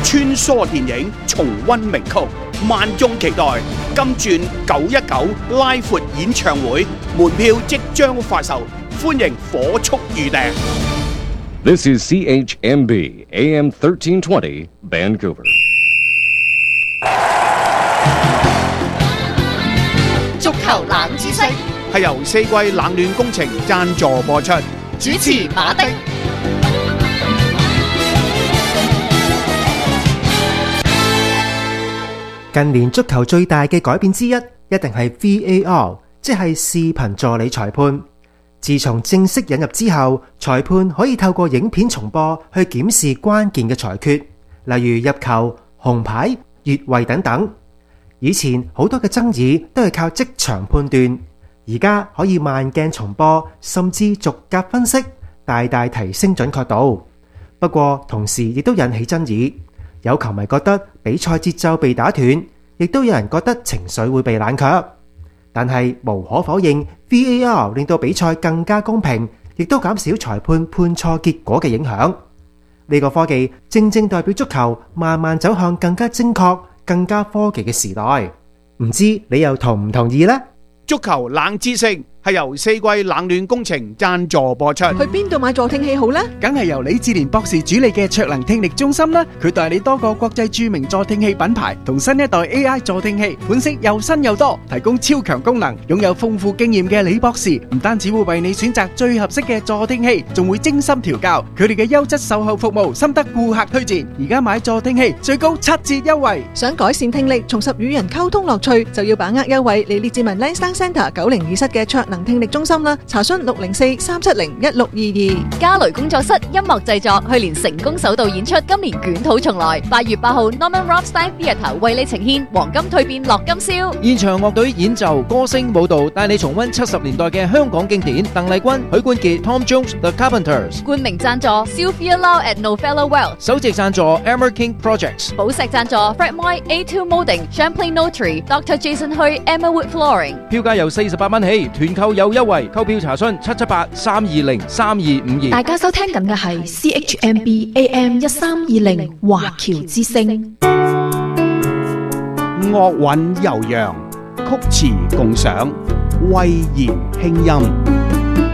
穿梭電影，重溫名曲，萬眾期待。金鑽919拉闊演唱會門票即將發售，歡迎火速預訂。 This is CHMB AM 1320 Vancouver。 足球冷知識係由四季冷暖工程贊助播出， 主持馬的。 近年足球最大嘅改變之一，一定係 VAR， 即係視頻助理裁判。自從正式引入之後，裁判可以透過影片重播去檢視關鍵嘅裁決，例如入球、紅牌、越位等等。以前好多嘅爭議都係靠即場判斷，而家可以慢鏡重播，甚至逐格分析，大大提升準確度。不過同時亦都引起爭議。有球迷覺得比賽節奏被打斷，亦都有人覺得情緒會被冷卻。但係無可否認 VAR 令到比賽更加公平，亦都減少裁判判錯結果嘅影響。呢個科技正正代表足球慢慢走向更加精確、更加科技嘅時代。唔知你又同唔同意呢？ 足球冷知識係由四季冷暖工程贊助播出。 去邊度買助聽器好呢？ 梗係由李志蓮博士主理嘅卓能聽力中心啦。佢代理多個國際著名助聽器品牌同新一代 AI 助聽器，款式又新又多，提供超強功能。擁有豐富經驗嘅李博士唔單止會為你選擇最合適嘅助聽器，仲會精心調教。佢哋嘅優質售後服務深得顧客推薦。而家買助聽器最高7折優惠。 想改善聽力，重拾與人溝通樂趣，就要把握優惠。嚟列治文 Lansdowne Centre 902室嘅卓能聽力中心啦，查詢604-370-1622。 嘉雷工作室音樂製作去年成功首度演出，今年捲土重來。8月8號 Norman Rothstein Theatre 為你呈現黃金蛻變樂今宵。 現場樂隊演奏、歌聲、舞蹈，帶你重溫70年代嘅香港經典。鄧麗君、許冠傑、Tom Jones、The Carpenters。 冠名贊助 Sylvia Lau at Novella Well。 首席贊助 Emmer King Projects。 寶石贊助 Fred Moy A2 Molding、Champlain Notary、Dr. Jason Hui、Emmawood Flooring。 票價由48蚊起，團購有優惠，購票查詢778-320-3252。 大家收聽緊嘅係 CHMB AM 1320華僑之聲。 樂韻悠揚，曲詞共賞，蔚然輕音。